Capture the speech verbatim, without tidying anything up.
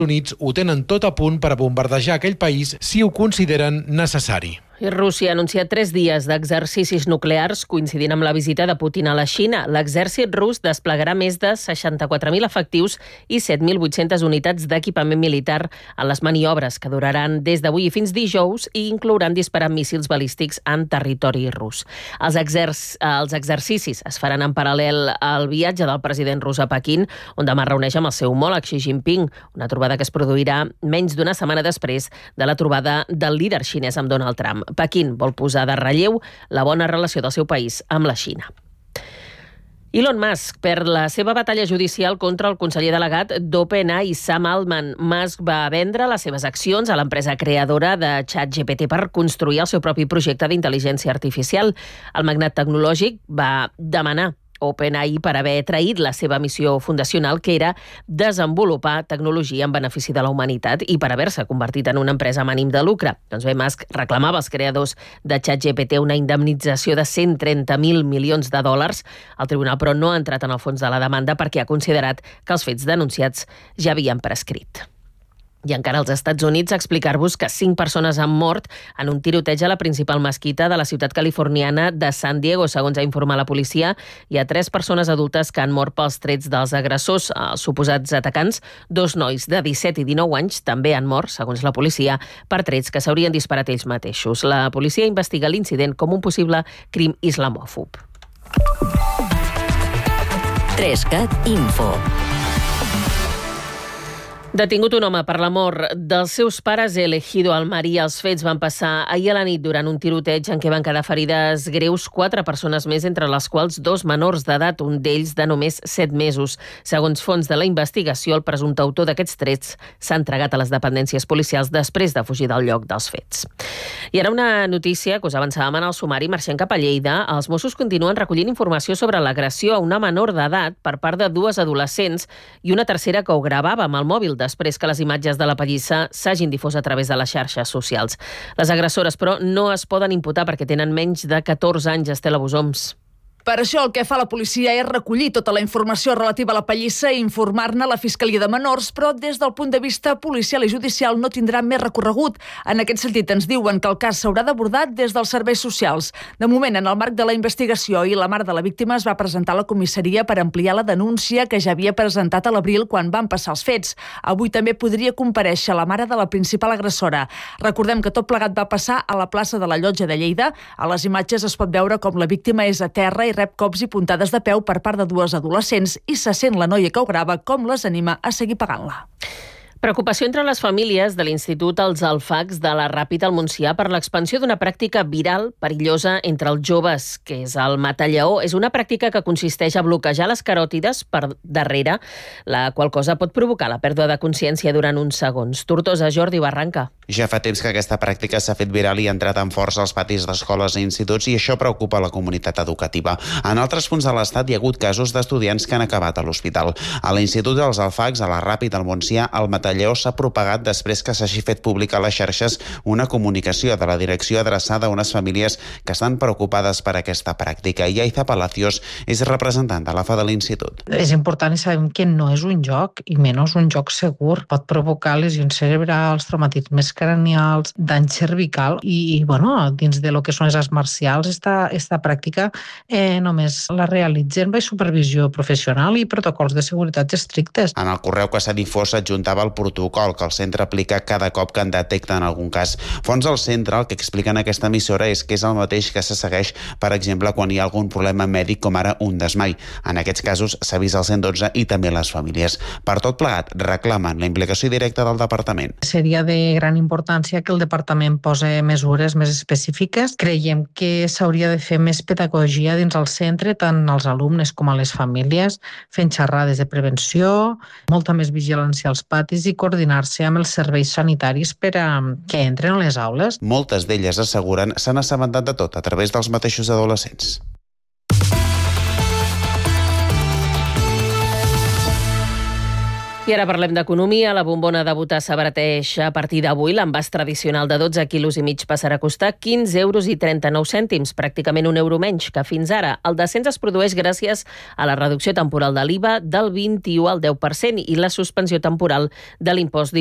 Units ho tenen tot a punt per a bombardejar aquell país si ho consideren necessari. I Rússia ha anunciat tres dies d'exercicis nuclears coincidint amb la visita de Putin a la Xina. L'exèrcit rus desplegarà més de seixanta-quatre mil efectius i set mil vuit-centes unitats d'equipament militar en les maniobres que duraran des d'avui fins dijous i inclouran disparar míssils balístics en territori rus. Els, exerc els exercicis es faran en paral·lel al viatge del president rus a Pequín, on demà reuneix amb el seu homòleg Xi Jinping, una trobada que es produirà menys d'una setmana després de la trobada del líder xinès amb Donald Trump. Pequín vol posar de relleu la bona relació del seu país amb la Xina. Elon Musk perd la seva batalla judicial contra el conseller delegat d'OpenAI, Sam Altman. Musk va vendre les seves accions a l'empresa creadora de ChatGPT per construir el seu propi projecte d'intel·ligència artificial. El magnat tecnològic va demanar OpenAI per haver traït la seva missió fundacional, que era desenvolupar tecnologia en benefici de la humanitat, i per haver-se convertit en una empresa amb ànim de lucre. Doncs bé, Musk reclamava als creadors de ChatGPT una indemnització de cent trenta mil milions de dòlars. El tribunal, però, no ha entrat en el fons de la demanda perquè ha considerat que els fets denunciats ja havien prescrit. I encara als Estats Units, explicar-vos que cinc persones han mort en un tiroteig a la principal mesquita de la ciutat californiana de San Diego. Segons ha informat la policia, hi ha tres persones adultes que han mort pels trets dels agressors. Els suposats atacants, dos nois de disset i dinou anys, també han mort, segons la policia, per trets que s'haurien disparat ells mateixos. La policia investiga l'incident com un possible crim islamòfob. Trescat Info. Detingut un home per la mort dels seus pares a Elegido, Almeria. Els fets van passar ahir a la nit durant un tiroteig en què van quedar ferides greus quatre persones més, entre les quals dos menors d'edat, un d'ells de només set mesos. Segons fons de la investigació, el presumpte autor d'aquests trets s'ha entregat a les dependències policials després de fugir del lloc dels fets. I ara una notícia que us avançàvem en el sumari. Marxant cap a Lleida, els Mossos continuen recollint informació sobre l'agressió a una menor d'edat per part de dues adolescents i una tercera que ho gravava amb el mòbil després que les imatges de la pallissa s'hagin difós a través de les xarxes socials. Les agressores, però, no es poden imputar perquè tenen menys de catorze anys. Estela Bosoms. Per això el que fa la policia és recollir tota la informació relativa a la pallissa i informar-ne a la Fiscalia de Menors, però des del punt de vista policial i judicial no tindrà més recorregut. En aquest sentit ens diuen que el cas s'haurà d'abordar des dels serveis socials. De moment, en el marc de la investigació, i la mare de la víctima es va presentar a la comissaria per ampliar la denúncia que ja havia presentat a l'abril quan van passar els fets. Avui també podria comparèixer la mare de la principal agressora. Recordem que tot plegat va passar a la plaça de la Llotja de Lleida. A les imatges es pot veure com la víctima és a terra i rep cops i puntades de peu per part de dues adolescents i se sent la noia que ho grava com les anima a seguir pagant-la. Preocupació entre les famílies de l'Institut Els Alfacs de la Ràpita al Montsià per l'expansió d'una pràctica viral perillosa entre els joves, que és el matallaó. És una pràctica que consisteix a bloquejar les caròtides per darrere, la qual cosa pot provocar la pèrdua de consciència durant uns segons. Tortosa, Jordi Barranca. Ja fa temps que aquesta pràctica s'ha fet viral i ha entrat amb força als patis d'escoles i instituts, i això preocupa la comunitat educativa. En altres punts de l'Estat hi ha hagut casos d'estudiants que han acabat a l'hospital. A l'Institut dels Alfacs, a la Ràpita al Montsià, el matallaó s'ha propagat després que s'hagi fet pública a les xarxes una comunicació de la direcció adreçada a unes famílies que estan preocupades per aquesta pràctica. Yaiza Palacios és representant de l'A F A de l'Institut. És important i sabem que no és un joc, i menys un joc segur. Pot provocar lesions cerebrals, traumatismes cranials, dany cervical i, bueno, dins de lo que són les arts marcials, esta, esta pràctica eh, només la realitzen amb supervisió professional i protocols de seguretat estrictes. En el correu que s'ha difós s'adjuntava el protocol que el centre aplica cada cop que en detecta en algun cas. Fons del centre el que expliquen a aquesta emissora és que és el mateix que se segueix, per exemple, quan hi ha algun problema mèdic com ara un desmai. En aquests casos s'avisa el cent dotze i també les famílies. Per tot plegat, reclamen la implicació directa del departament. Seria de gran importància que el departament posi mesures més específiques. Creiem que s'hauria de fer més pedagogia dins el centre, tant als alumnes com a les famílies, fent xerrades de prevenció, molta més vigilància als patis i coordinar-se amb els serveis sanitaris per a que entren a les aules. Moltes d'elles asseguren s'han assabentat de tot a través dels mateixos adolescents. I ara parlem d'economia. La bombona de Butà s'abarateix a partir d'avui. L'envàs tradicional de dotze quilos i mig passarà a costar quinze euros i trenta-nou cèntims, pràcticament un euro menys que fins ara. El descens es produeix gràcies a la reducció temporal de l'I V A del vint-i-u al deu per cent i la suspensió temporal de l'impost